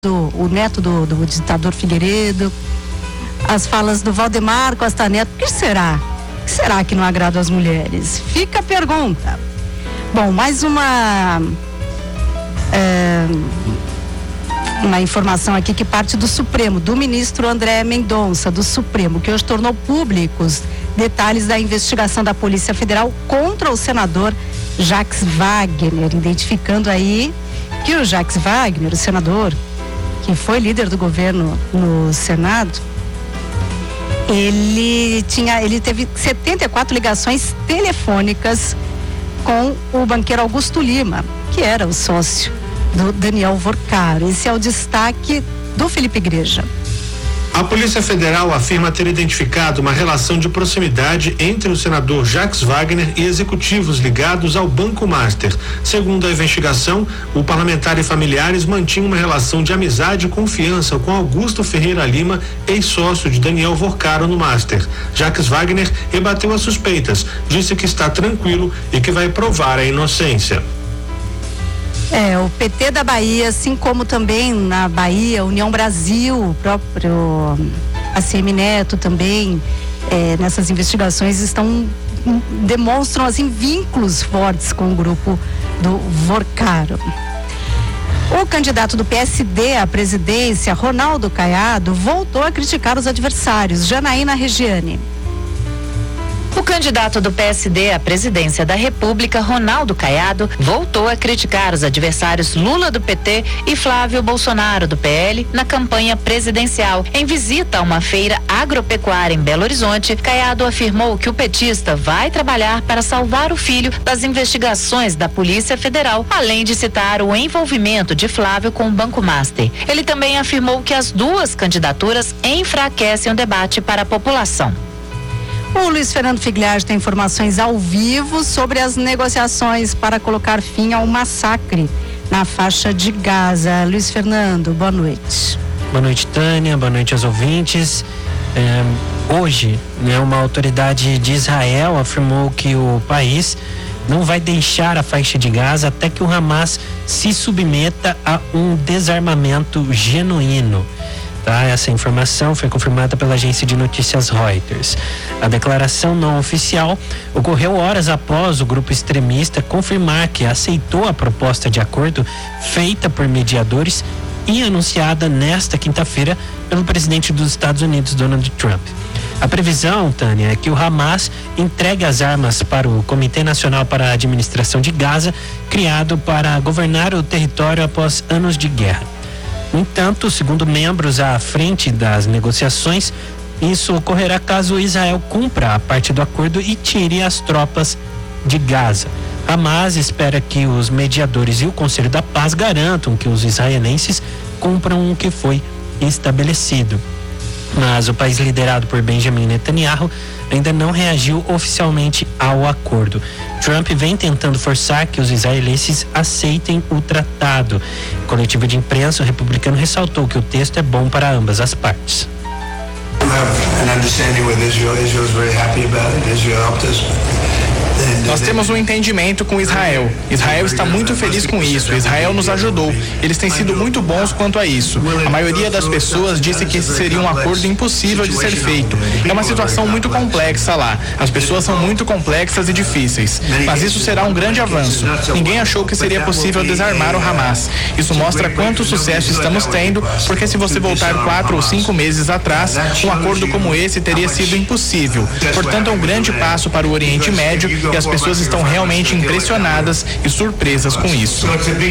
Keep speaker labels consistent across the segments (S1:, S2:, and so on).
S1: o neto do ditador Figueiredo, as falas do Valdemar Costa Neto. O que será? O que será que não agrada às mulheres? Fica a pergunta. Bom, mais uma informação aqui que parte do Supremo, do ministro André Mendonça, do Supremo, que hoje tornou públicos detalhes da investigação da Polícia Federal contra o senador Jacques Wagner, identificando aí que o Jacques Wagner, o senador, que foi líder do governo no Senado, ele teve 74 ligações telefônicas com o banqueiro Augusto Lima, que era o sócio do Daniel Vorcaro. Esse é o destaque do Felipe Igreja.
S2: A Polícia Federal afirma ter identificado uma relação de proximidade entre o senador Jacques Wagner e executivos ligados ao Banco Master. Segundo a investigação, o parlamentar e familiares mantinham uma relação de amizade e confiança com Augusto Ferreira Lima, ex-sócio de Daniel Vorcaro no Master. Jacques Wagner rebateu as suspeitas, disse que está tranquilo e que vai provar a inocência.
S1: O PT da Bahia, assim como também na Bahia, União Brasil, o próprio ACM Neto também, nessas investigações demonstram assim vínculos fortes com o grupo do Vorcaro. O candidato do PSD à presidência, Ronaldo Caiado, voltou a criticar os adversários. Janaína Regiane.
S3: O candidato do PSD à presidência da República, Ronaldo Caiado, voltou a criticar os adversários Lula do PT e Flávio Bolsonaro do PL na campanha presidencial. Em visita a uma feira agropecuária em Belo Horizonte, Caiado afirmou que o petista vai trabalhar para salvar o filho das investigações da Polícia Federal, além de citar o envolvimento de Flávio com o Banco Master. Ele também afirmou que as duas candidaturas enfraquecem o debate para a população.
S1: O Luiz Fernando Figliardi tem informações ao vivo sobre as negociações para colocar fim ao massacre na faixa de Gaza. Luiz Fernando, boa noite.
S4: Boa noite, Tânia, boa noite aos ouvintes. Hoje, uma autoridade de Israel afirmou que o país não vai deixar a faixa de Gaza até que o Hamas se submeta a um desarmamento genuíno. Essa informação foi confirmada pela agência de notícias Reuters. A declaração não oficial ocorreu horas após o grupo extremista confirmar que aceitou a proposta de acordo feita por mediadores e anunciada nesta quinta-feira pelo presidente dos Estados Unidos, Donald Trump. A previsão, Tânia, é que o Hamas entregue as armas para o Comitê Nacional para a Administração de Gaza, criado para governar o território após anos de guerra. No entanto, segundo membros à frente das negociações, isso ocorrerá caso Israel cumpra a parte do acordo e tire as tropas de Gaza. Hamas espera que os mediadores e o Conselho da Paz garantam que os israelenses cumpram o que foi estabelecido. Mas o país liderado por Benjamin Netanyahu ainda não reagiu oficialmente ao acordo. Trump vem tentando forçar que os israelenses aceitem o tratado. Em coletiva de imprensa, o republicano ressaltou que o texto é bom para ambas as partes.
S5: Nós temos um entendimento com Israel. Israel está muito feliz com isso. Israel nos ajudou. Eles têm sido muito bons quanto a isso. A maioria das pessoas disse que esse seria um acordo impossível de ser feito. É uma situação muito complexa lá. As pessoas são muito complexas e difíceis. Mas isso será um grande avanço. Ninguém achou que seria possível desarmar o Hamas. Isso mostra quanto sucesso estamos tendo, porque se você voltar 4 ou 5 meses atrás, um acordo como esse teria sido impossível. Portanto, é um grande passo para o Oriente Médio e as pessoas estão realmente impressionadas e surpresas com isso.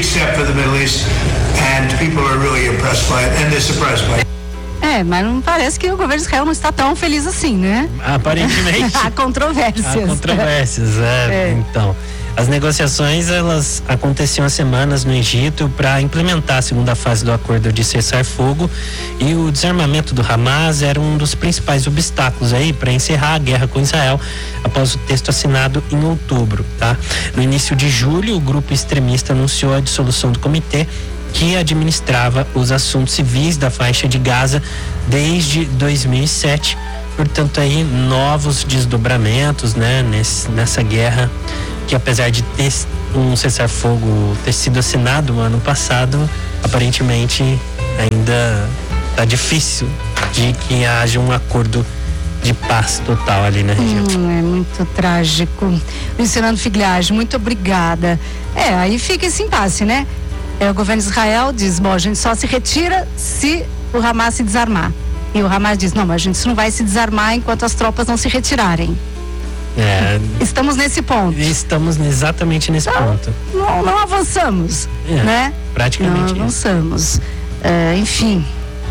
S1: Mas não parece que o governo de Israel não está tão feliz assim, né?
S4: Aparentemente.
S1: Há controvérsias.
S4: Então, as negociações, elas aconteciam há semanas no Egito para implementar a segunda fase do acordo de cessar-fogo, e o desarmamento do Hamas era um dos principais obstáculos aí para encerrar a guerra com Israel após o texto assinado em outubro, No início de julho, o grupo extremista anunciou a dissolução do comitê que administrava os assuntos civis da faixa de Gaza desde 2007. Portanto, aí novos desdobramentos, nessa guerra, que apesar de ter um cessar-fogo ter sido assinado no ano passado, aparentemente ainda tá difícil de que haja um acordo de paz total ali na região.
S1: É muito trágico. Luiz Fernando Figliage, muito obrigada. Aí fica esse impasse, né? O governo de Israel diz, bom, a gente só se retira se o Hamas se desarmar. E o Hamas diz, não, mas a gente não vai se desarmar enquanto as tropas não se retirarem. Estamos nesse ponto.
S4: Estamos exatamente nesse ponto.
S1: Não avançamos, né?
S4: Praticamente
S1: não avançamos. Enfim.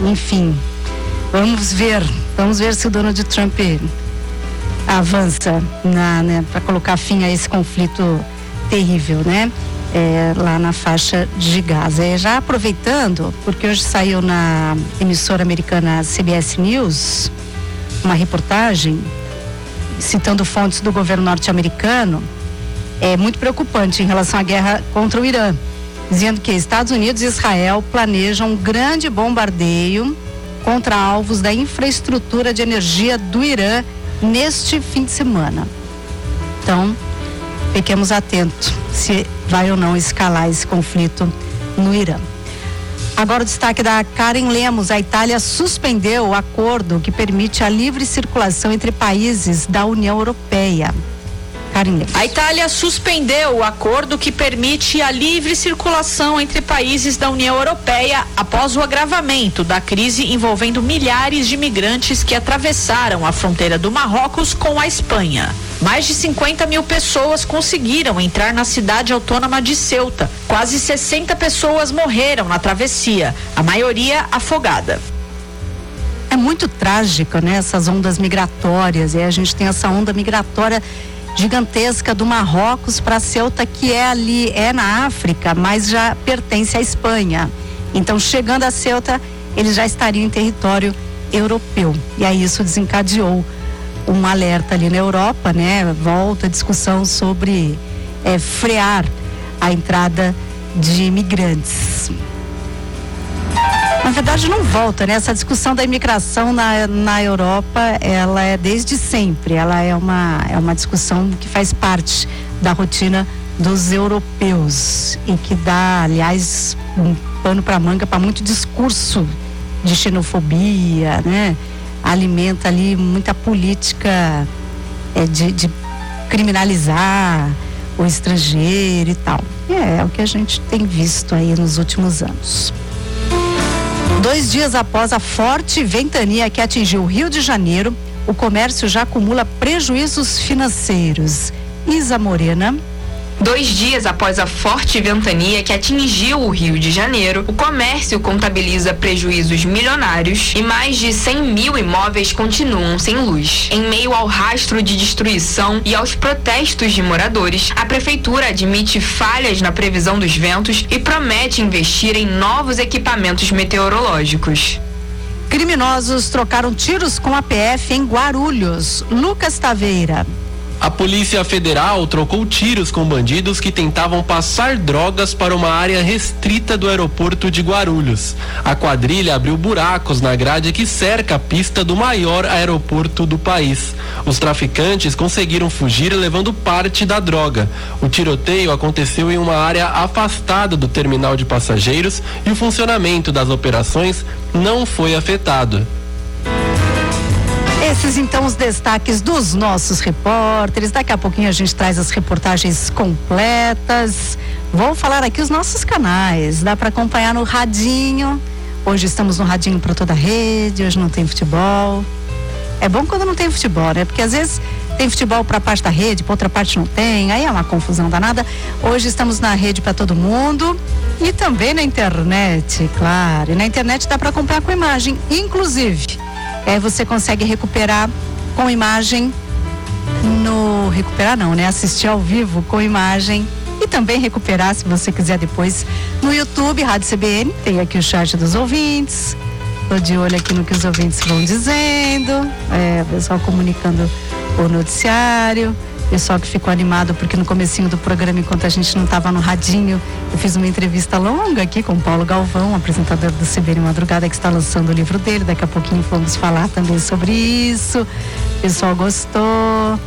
S1: Vamos ver se o Donald Trump avança para colocar fim a esse conflito terrível, né? Lá na faixa de Gaza. Já aproveitando, porque hoje saiu na emissora americana CBS News uma reportagem citando fontes do governo norte-americano, muito preocupante em relação à guerra contra o Irã, dizendo que Estados Unidos e Israel planejam um grande bombardeio contra alvos da infraestrutura de energia do Irã neste fim de semana. Então, fiquemos atentos se vai ou não escalar esse conflito no Irã. Agora o destaque da Karen Lemos. A Itália suspendeu o acordo que permite a livre circulação entre países da União Europeia.
S6: A Itália suspendeu o acordo que permite a livre circulação entre países da União Europeia após o agravamento da crise envolvendo milhares de imigrantes que atravessaram a fronteira do Marrocos com a Espanha. Mais de 50 mil pessoas conseguiram entrar na cidade autônoma de Ceuta. Quase 60 pessoas morreram na travessia, a maioria afogada.
S1: É muito trágico, né? Essas ondas migratórias. E a gente tem essa onda migratória gigantesca do Marrocos para Ceuta, que é na África, mas já pertence à Espanha. Então, chegando a Ceuta, eles já estariam em território europeu. E aí isso desencadeou um alerta ali na Europa, né? Volta a discussão sobre frear a entrada de imigrantes. Na verdade não volta, né? Essa discussão da imigração na Europa, ela é desde sempre, ela é uma discussão que faz parte da rotina dos europeus e que dá, aliás, um pano para manga para muito discurso de xenofobia, né? Alimenta ali muita política de criminalizar o estrangeiro e tal. É o que a gente tem visto aí nos últimos anos. 2 dias após a forte ventania que atingiu o Rio de Janeiro, o comércio já acumula prejuízos financeiros. Isa Morena.
S7: 2 dias após a forte ventania que atingiu o Rio de Janeiro, o comércio contabiliza prejuízos milionários e mais de 100 mil imóveis continuam sem luz. Em meio ao rastro de destruição e aos protestos de moradores, a prefeitura admite falhas na previsão dos ventos e promete investir em novos equipamentos meteorológicos.
S1: Criminosos trocaram tiros com a PF em Guarulhos. Lucas Taveira.
S8: A Polícia Federal trocou tiros com bandidos que tentavam passar drogas para uma área restrita do aeroporto de Guarulhos. A quadrilha abriu buracos na grade que cerca a pista do maior aeroporto do país. Os traficantes conseguiram fugir levando parte da droga. O tiroteio aconteceu em uma área afastada do terminal de passageiros e o funcionamento das operações não foi afetado.
S1: Esses então os destaques dos nossos repórteres. Daqui a pouquinho a gente traz as reportagens completas. Vou falar aqui os nossos canais. Dá para acompanhar no radinho. Hoje estamos no radinho para toda a rede. Hoje não tem futebol. É bom quando não tem futebol, né? Porque às vezes tem futebol para parte da rede, para outra parte não tem. Aí é uma confusão danada. Hoje estamos na rede para todo mundo e também na internet, claro. E na internet dá para acompanhar com imagem, inclusive. Você consegue recuperar com imagem assistir ao vivo com imagem e também recuperar, se você quiser depois, no YouTube, Rádio CBN, tem aqui o chat dos ouvintes. Tô de olho aqui no que os ouvintes vão dizendo, o pessoal comunicando o noticiário, pessoal que ficou animado porque no comecinho do programa, enquanto a gente não estava no radinho, eu fiz uma entrevista longa aqui com o Paulo Galvão, apresentador do CBN Madrugada, que está lançando o livro dele. Daqui a pouquinho vamos falar também sobre isso. O pessoal gostou,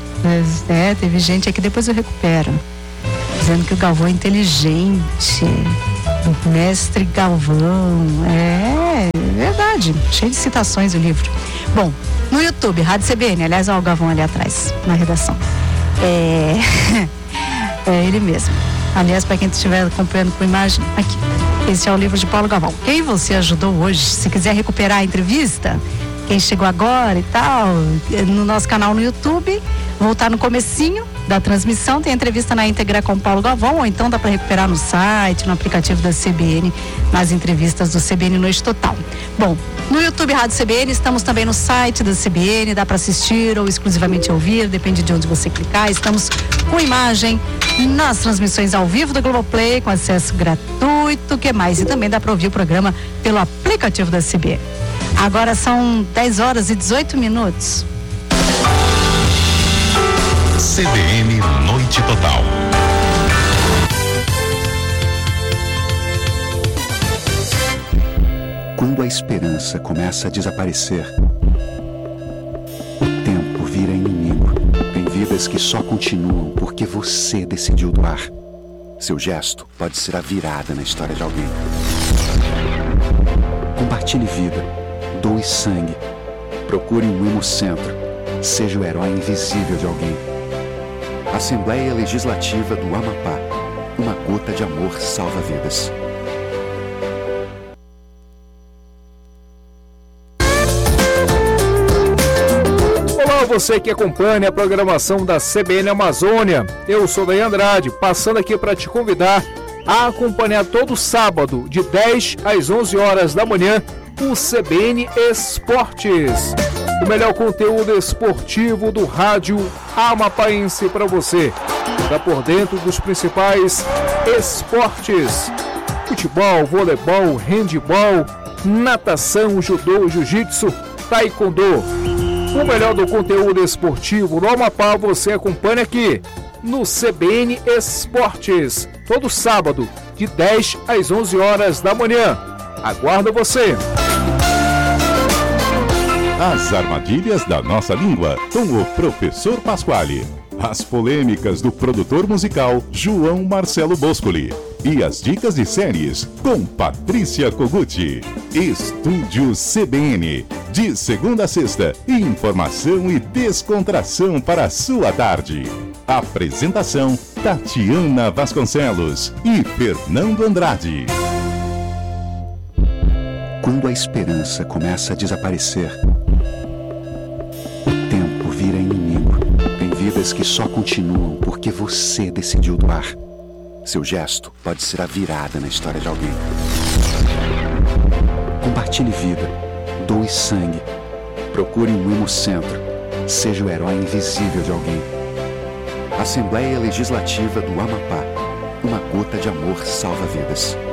S1: teve gente aqui, depois eu recupero, dizendo que o Galvão é inteligente. do mestre Galvão. É verdade, cheio de citações o livro. Bom, no YouTube, Rádio CBN, aliás, olha o Galvão ali atrás, na redação. É ele mesmo. Aliás, para quem estiver acompanhando com imagem, aqui. Esse é o livro de Paulo Galvão. Quem você ajudou hoje? Se quiser recuperar a entrevista, quem chegou agora e tal, no nosso canal no YouTube, voltar no comecinho da transmissão, tem entrevista na íntegra com Paulo Galvão, ou então dá para recuperar no site, no aplicativo da CBN, nas entrevistas do CBN Noite Total. Bom, no YouTube Rádio CBN, estamos também no site da CBN, dá para assistir ou exclusivamente ouvir, depende de onde você clicar. Estamos com imagem nas transmissões ao vivo do Globoplay, com acesso gratuito, que mais? E também dá para ouvir o programa pelo aplicativo da CBN. Agora são 10 horas e 18 minutos.
S9: CBN Noite Total.
S10: Quando a esperança começa a desaparecer, o tempo vira inimigo. Tem vidas que só continuam porque você decidiu doar. Seu gesto pode ser a virada na história de alguém. Compartilhe vida, doe sangue, procure um hemocentro, seja o herói invisível de alguém. Assembleia Legislativa do Amapá. Uma gota de amor salva vidas.
S11: Olá, você que acompanha a programação da CBN Amazônia. Eu sou Daí Andrade, passando aqui para te convidar a acompanhar todo sábado, de 10 às 11 horas da manhã, o CBN Esportes. O melhor conteúdo esportivo do rádio amapaense para você. Está por dentro dos principais esportes: futebol, voleibol, handebol, natação, judô, jiu-jitsu, taekwondo. O melhor do conteúdo esportivo no Amapá você acompanha aqui no CBN Esportes, todo sábado, de 10 às 11 horas da manhã. Aguardo você!
S9: As armadilhas da nossa língua, com o professor Pasquale. As polêmicas do produtor musical João Marcelo Boscoli. E as dicas de séries com Patrícia Koguchi. Estúdio CBN. De segunda a sexta, informação e descontração para a sua tarde. Apresentação: Tatiana Vasconcelos e Fernando Andrade.
S10: Quando a esperança começa a desaparecer, o tempo vira inimigo. Tem vidas que só continuam porque você decidiu doar. Seu gesto pode ser a virada na história de alguém. Compartilhe vida, doe sangue, procure um hemocentro, seja o herói invisível de alguém. Assembleia Legislativa do Amapá. Uma gota de amor salva vidas.